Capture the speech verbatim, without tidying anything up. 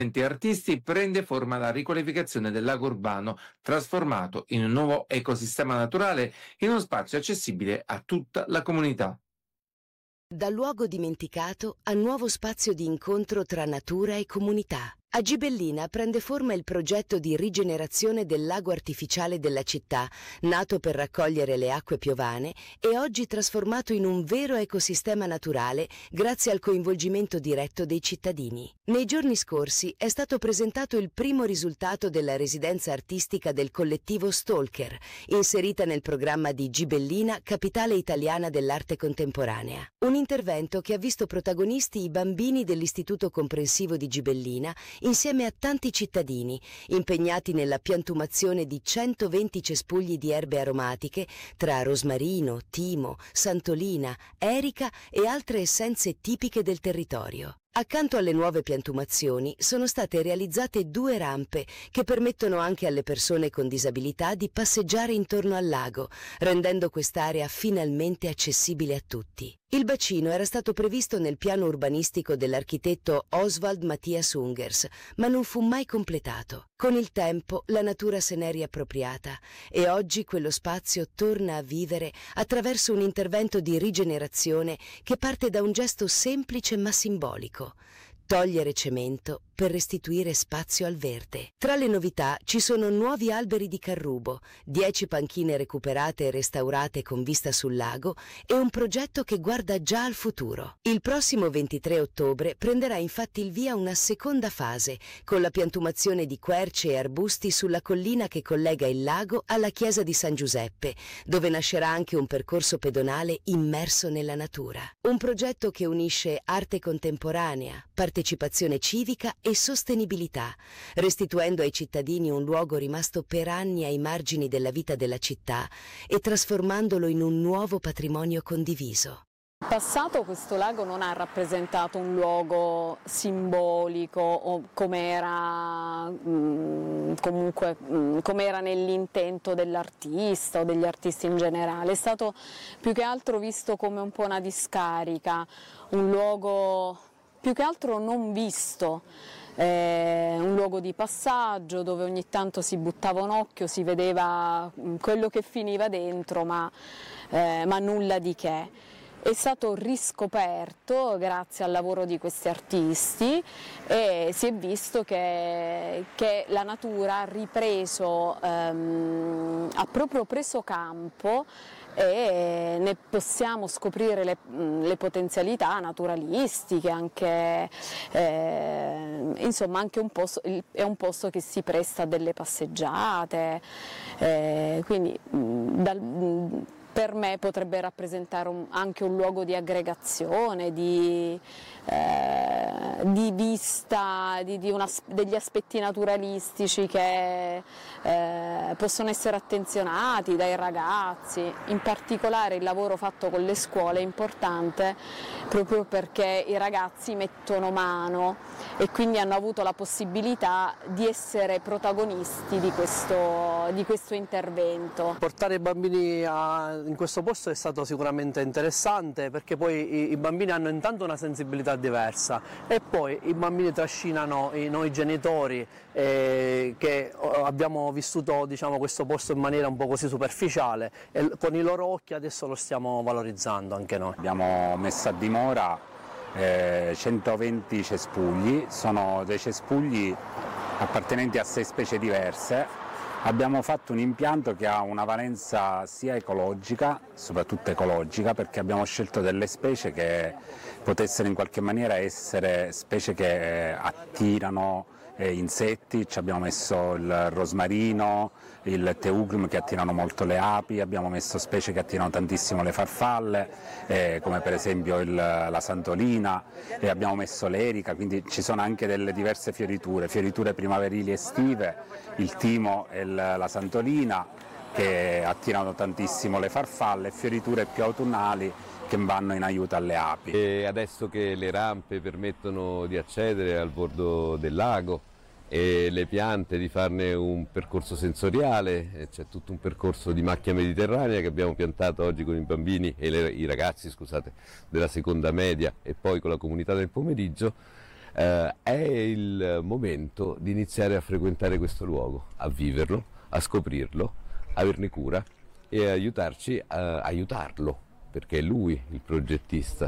artisti prende forma la riqualificazione del lago urbano, trasformato in un nuovo ecosistema naturale in uno spazio accessibile a tutta la comunità. Da luogo dimenticato a nuovo spazio di incontro tra natura e comunità. A Gibellina prende forma il progetto di rigenerazione del lago artificiale della città, nato per raccogliere le acque piovane e oggi trasformato in un vero ecosistema naturale grazie al coinvolgimento diretto dei cittadini. Nei giorni scorsi è stato presentato il primo risultato della residenza artistica del collettivo Stalker, inserita nel programma di Gibellina, capitale italiana dell'arte contemporanea. Un intervento che ha visto protagonisti i bambini dell'Istituto Comprensivo di Gibellina insieme a tanti cittadini impegnati nella piantumazione di centoventi cespugli di erbe aromatiche tra rosmarino, timo, santolina, erica e altre essenze tipiche del territorio. Accanto alle nuove piantumazioni sono state realizzate due rampe che permettono anche alle persone con disabilità di passeggiare intorno al lago, rendendo quest'area finalmente accessibile a tutti. Il bacino era stato previsto nel piano urbanistico dell'architetto Oswald Matthias Ungers, ma non fu mai completato. Con il tempo la natura se n'è riappropriata e oggi quello spazio torna a vivere attraverso un intervento di rigenerazione che parte da un gesto semplice ma simbolico: togliere cemento per restituire spazio al verde. Tra le novità ci sono nuovi alberi di carrubo, dieci panchine recuperate e restaurate con vista sul lago e un progetto che guarda già al futuro. Il prossimo ventitré ottobre prenderà infatti il via una seconda fase con la piantumazione di querce e arbusti sulla collina che collega il lago alla chiesa di San Giuseppe, dove nascerà anche un percorso pedonale immerso nella natura. Un progetto che unisce arte contemporanea, partecipazione civica e sostenibilità, restituendo ai cittadini un luogo rimasto per anni ai margini della vita della città e trasformandolo in un nuovo patrimonio condiviso. In passato questo lago non ha rappresentato un luogo simbolico o come era mh, comunque mh, come era nell'intento dell'artista o degli artisti in generale. È stato più che altro visto come un po' una discarica, un luogo più che altro non visto. Eh, un luogo di passaggio dove ogni tanto si buttava un occhio, si vedeva quello che finiva dentro, ma, eh, ma nulla di che. È stato riscoperto grazie al lavoro di questi artisti e si è visto che, che la natura ha ripreso, ehm, ha proprio preso campo e ne possiamo scoprire le, le potenzialità naturalistiche, anche, eh, insomma anche un posto, è un posto che si presta a delle passeggiate, eh, quindi dal, per me potrebbe rappresentare un, anche un luogo di aggregazione, di, eh, di vista di, di una, degli aspetti naturalistici che eh, possono essere attenzionati dai ragazzi. In particolare il lavoro fatto con le scuole è importante proprio perché i ragazzi mettono mano e quindi hanno avuto la possibilità di essere protagonisti di questo, di questo intervento. Portare i bambini a in questo posto è stato sicuramente interessante perché poi i, i bambini hanno intanto una sensibilità diversa e poi i bambini trascinano i, noi genitori eh, che abbiamo vissuto, diciamo, questo posto in maniera un po' così superficiale e con i loro occhi adesso lo stiamo valorizzando anche noi. Abbiamo messo a dimora eh, centoventi cespugli, sono dei cespugli appartenenti a sei specie diverse. Abbiamo fatto un impianto che ha una valenza sia ecologica, soprattutto ecologica, perché abbiamo scelto delle specie che potessero in qualche maniera essere specie che attirano eh, insetti. Ci abbiamo messo il rosmarino, il teugrium che attirano molto le api, abbiamo messo specie che attirano tantissimo le farfalle, eh, come per esempio il, la santolina, e abbiamo messo l'erica, quindi ci sono anche delle diverse fioriture, fioriture primaverili estive, il timo e il, la santolina che attirano tantissimo le farfalle, e fioriture più autunnali che vanno in aiuto alle api. E adesso che le rampe permettono di accedere al bordo del lago e le piante di farne un percorso sensoriale, c'è tutto un percorso di macchia mediterranea che abbiamo piantato oggi con i bambini e le, i ragazzi scusate, della seconda media e poi con la comunità del pomeriggio, eh, è il momento di iniziare a frequentare questo luogo, a viverlo, a scoprirlo, averne cura e aiutarci a aiutarlo, perché è lui il progettista.